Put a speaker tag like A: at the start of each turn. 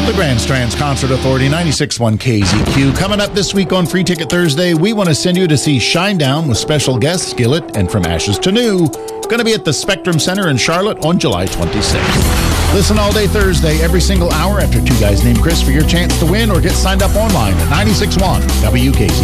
A: The Grand Strands Concert Authority, 96.1 KZQ. Coming up this week on Free Ticket Thursday, we want to send you to see Shinedown with special guests Skillet and From Ashes to New. Going to be at the Spectrum Center in Charlotte on July 26th. Listen all day Thursday, every single hour after Two Guys Named Chris for your chance to win or get signed up online at 96.1 WKZQ.